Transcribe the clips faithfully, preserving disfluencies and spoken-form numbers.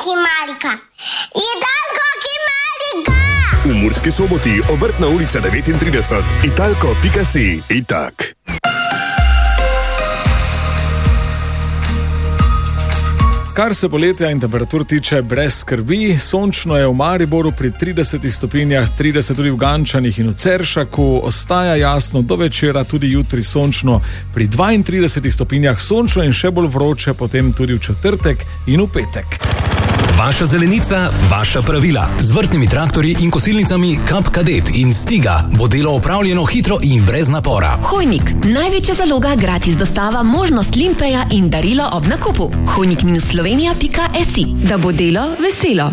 Kimarika. Italko Kimarika. V Murski Soboti, Obrtna ulica devetintrideset, italko pika si. Itak. Kar se poletja in temperatur tiče, brez skrbi. Sončno je v Mariboru pri tridesetih stopinjah, trideset tudi v Gančanih in v Ceršaku. Ostaja jasno do večera, tudi jutri sončno pri dvaintridesetih stopinjah, sončno in še bolj vroče potem tudi v četrtek in v petek. Vaša zelenica, vaša pravila. Z vrtnimi traktorji in kosilnicami Kap Kadet in Stiga bo delo opravljeno hitro in brez napora. Hojnik, največja zaloga, gratis dostava, možnost limpeja in darilo ob nakupu. hojnik minus slovenija pika si, da bo delo veselo.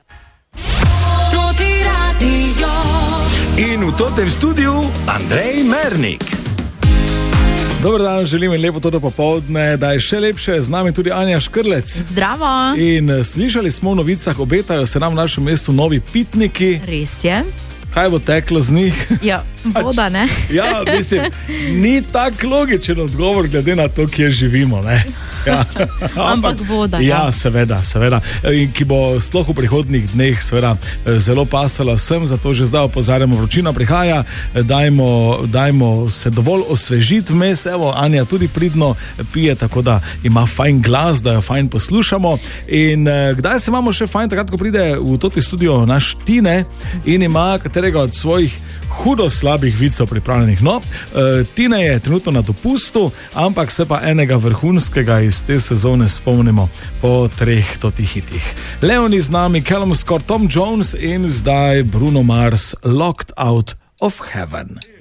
In v totem studiu Andrej Mernik. Dober dan, želim in lepo to popoldne, da je še lepše, z nami tudi Anja Škrlec. Zdravo. In slišali smo v novicah, obetajo se nam v našem mestu novi pitniki. Res je. Kaj bo teklo z njih? Ja, voda, ne? Ja, mislim, ni tak logičen odgovor glede na to, kje živimo, ne? Ja. Ampak voda. Ja, ja, seveda, seveda. In ki bo sploh v prihodnjih dneh seveda zelo pasala vsem, zato že zdaj opozarjamo, vročina prihaja, dajmo, dajmo se dovolj osvežiti vmes. Evo, Anja tudi pridno pije, tako da ima fajn glas, da jo fajn poslušamo. In eh, kdaj se imamo še fajn, takrat, ko pride v toti studio naš Tine in ima katerega od svojih hudo slabih vicov pripravljenih. No, uh, Tine je trenutno na dopustu, ampak se pa enega vrhunskega iz te sezone spomnimo po treh totih hitih. Leoni z nami, Callum Scott, Tom Jones in zdaj Bruno Mars, Locked Out of Heaven.